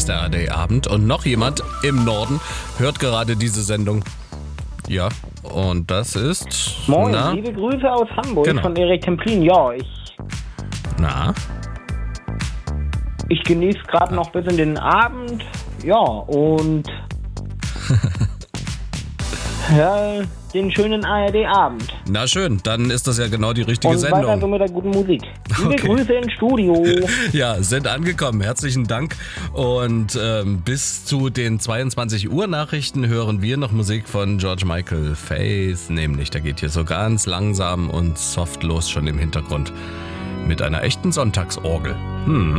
ist der ARD-Abend und noch jemand im Norden hört gerade diese Sendung. Ja, und das ist... Moin, liebe Grüße aus Hamburg Genau. von Erik Templin. Ja, ich genieße gerade noch bis in den Abend. Ja, und ja, den schönen ARD-Abend. Na schön, dann ist das ja genau die richtige Und Sendung. weiter so mit der guten Musik. Liebe Okay. Grüße ins Studio. Ja, sind angekommen. Herzlichen Dank. Und bis zu den 22 Uhr Nachrichten hören wir noch Musik von George Michael Faith. Nämlich, da geht hier so ganz langsam und soft los schon im Hintergrund. Mit einer echten Sonntagsorgel.